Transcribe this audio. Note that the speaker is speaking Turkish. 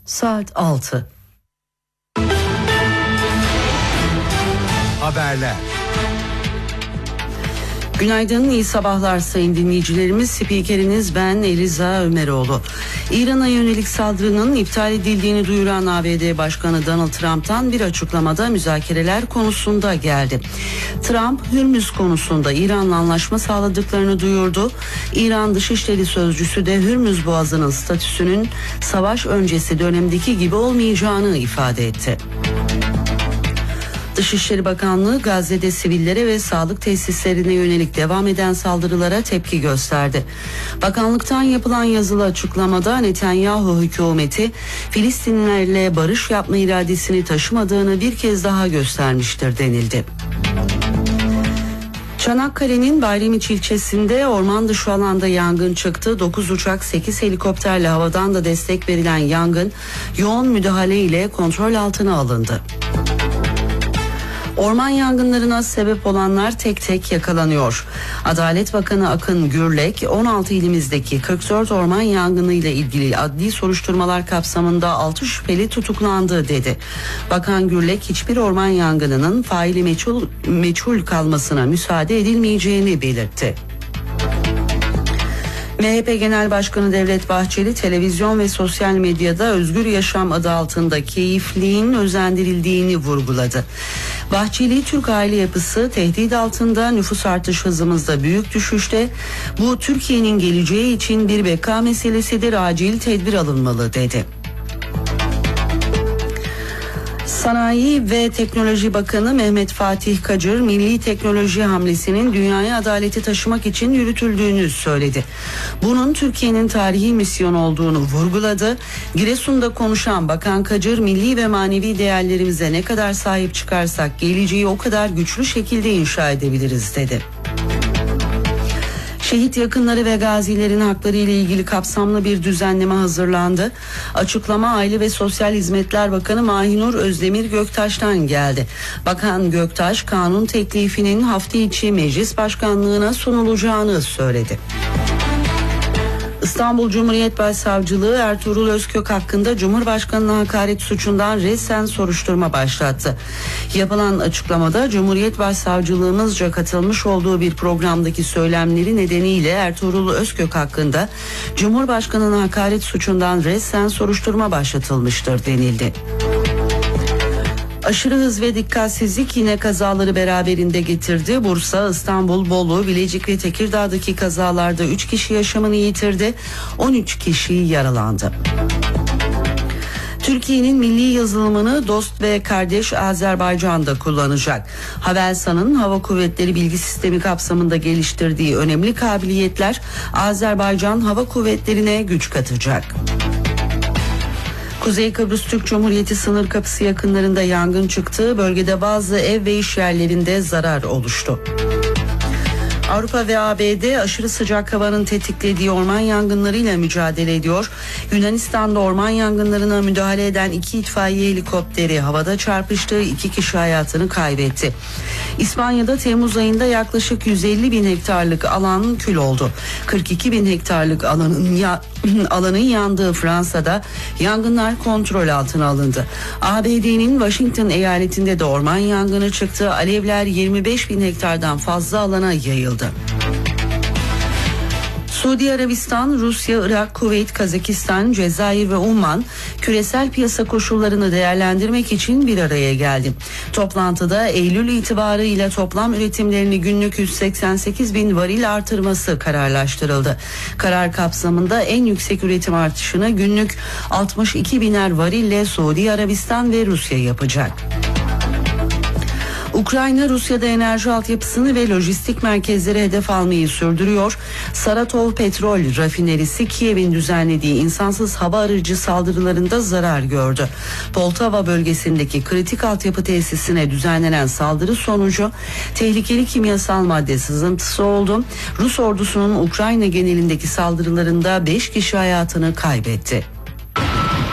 Saat 6. Haberler. Günaydın, iyi sabahlar sayın dinleyicilerimiz. Spikeriniz ben Eliza Ömeroğlu. İran'a yönelik saldırının iptal edildiğini duyuran ABD Başkanı Donald Trump'tan bir açıklamada müzakereler konusunda geldi. Trump, Hürmüz konusunda İran'la anlaşma sağladıklarını duyurdu. İran Dışişleri Sözcüsü de Hürmüz Boğazı'nın statüsünün savaş öncesi dönemdeki gibi olmayacağını ifade etti. Dışişleri Bakanlığı Gazze'de sivillere ve sağlık tesislerine yönelik devam eden saldırılara tepki gösterdi. Bakanlıktan yapılan yazılı açıklamada Netanyahu hükümeti Filistinlilerle barış yapma iradesini taşımadığını bir kez daha göstermiştir denildi. Çanakkale'nin Bayramiç ilçesinde orman dışı alanda yangın çıktı. 9 uçak 8 helikopterle havadan da destek verilen yangın yoğun müdahale ile kontrol altına alındı. Orman yangınlarına sebep olanlar tek tek yakalanıyor. Adalet Bakanı Akın Gürlek, 16 ilimizdeki 44 orman yangını ile ilgili adli soruşturmalar kapsamında 6 şüpheli tutuklandı dedi. Bakan Gürlek, hiçbir orman yangınının faili meçhul kalmasına müsaade edilmeyeceğini belirtti. MHP Genel Başkanı Devlet Bahçeli, televizyon ve sosyal medyada özgür yaşam adı altında keyifliğin özendirildiğini vurguladı. Bahçeli, Türk aile yapısı tehdit altında, nüfus artış hızımızda büyük düşüşte, bu Türkiye'nin geleceği için bir beka meselesidir, acil tedbir alınmalı dedi. Sanayi ve Teknoloji Bakanı Mehmet Fatih Kacır, milli teknoloji hamlesinin dünyaya adaleti taşımak için yürütüldüğünü söyledi. Bunun Türkiye'nin tarihi misyon olduğunu vurguladı. Giresun'da konuşan Bakan Kacır, milli ve manevi değerlerimize ne kadar sahip çıkarsak geleceği o kadar güçlü şekilde inşa edebiliriz dedi. Şehit yakınları ve gazilerin hakları ile ilgili kapsamlı bir düzenleme hazırlandı. Açıklama Aile ve Sosyal Hizmetler Bakanı Mahinur Özdemir Göktaş'tan geldi. Bakan Göktaş, kanun teklifinin hafta içi meclis başkanlığına sunulacağını söyledi. İstanbul Cumhuriyet Başsavcılığı Ertuğrul Özkök hakkında Cumhurbaşkanı'na hakaret suçundan resen soruşturma başlattı. Yapılan açıklamada Cumhuriyet Başsavcılığımızca katılmış olduğu bir programdaki söylemleri nedeniyle Ertuğrul Özkök hakkında Cumhurbaşkanı'na hakaret suçundan resen soruşturma başlatılmıştır denildi. Aşırı hız ve dikkatsizlik yine kazaları beraberinde getirdi. Bursa, İstanbul, Bolu, Bilecik ve Tekirdağ'daki kazalarda 3 kişi yaşamını yitirdi. 13 kişi yaralandı. Türkiye'nin milli yazılımını dost ve kardeş Azerbaycan'da kullanacak. Havelsan'ın Hava Kuvvetleri Bilgi Sistemi kapsamında geliştirdiği önemli kabiliyetler Azerbaycan Hava Kuvvetleri'ne güç katacak. Kuzey Kıbrıs Türk Cumhuriyeti sınır kapısı yakınlarında yangın çıktı. Bölgede bazı ev ve iş yerlerinde zarar oluştu. Avrupa ve ABD aşırı sıcak havanın tetiklediği orman yangınlarıyla mücadele ediyor. Yunanistan'da orman yangınlarına müdahale eden 2 itfaiye helikopteri havada çarpıştı, 2 kişi hayatını kaybetti. İspanya'da Temmuz ayında yaklaşık 150 bin hektarlık alan kül oldu. 42 bin hektarlık alanın yandığı Fransa'da yangınlar kontrol altına alındı. ABD'nin Washington eyaletinde de orman yangını çıktı. Alevler 25 bin hektardan fazla alana yayıldı. Suudi Arabistan, Rusya, Irak, Kuveyt, Kazakistan, Cezayir ve Umman küresel piyasa koşullarını değerlendirmek için bir araya geldi. Toplantıda Eylül itibarıyla toplam üretimlerini günlük 188 bin varil artırması kararlaştırıldı. Karar kapsamında en yüksek üretim artışını günlük 62 biner varille Suudi Arabistan ve Rusya yapacak. Ukrayna, Rusya'da enerji altyapısını ve lojistik merkezleri hedef almayı sürdürüyor. Saratov petrol rafinerisi Kiev'in düzenlediği insansız hava aracı saldırılarında zarar gördü. Poltava bölgesindeki kritik altyapı tesisine düzenlenen saldırı sonucu tehlikeli kimyasal madde sızıntısı oldu. Rus ordusunun Ukrayna genelindeki saldırılarında 5 kişi hayatını kaybetti.